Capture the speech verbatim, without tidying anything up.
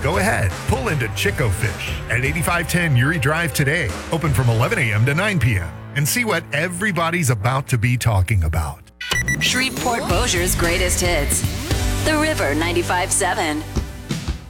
Go ahead, pull into Chico Fish at eighty-five ten Uri Drive today. Open from eleven a.m. to nine p.m. And see what everybody's about to be talking about. Shreveport Bossier's greatest hits. The River ninety-five seven.